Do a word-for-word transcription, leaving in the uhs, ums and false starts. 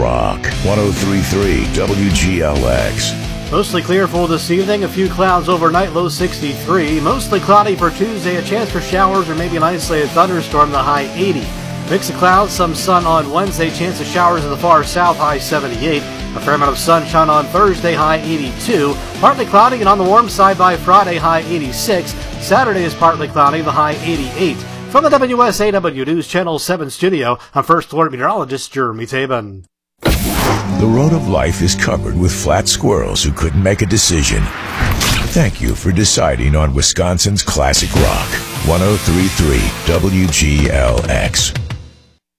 Rock. one oh three point three W G L X. Mostly clear for this evening. A few clouds overnight, low sixty-three. Mostly cloudy for Tuesday. A chance for showers or maybe an isolated thunderstorm, the high eighty. Mix of clouds, some sun on Wednesday. Chance of showers in the far south, high seventy-eight. A fair amount of sunshine on Thursday, high eighty-two. Partly cloudy and on the warm side by Friday, high eighty-six. Saturday is partly cloudy, the high eighty-eight. From the W S A W News Channel seven studio, I'm First Alert Meteorologist Jeremy Tabin. The road of life is covered with flat squirrels who couldn't make a decision. Thank you for deciding on Wisconsin's classic rock. one oh three point three W G L X.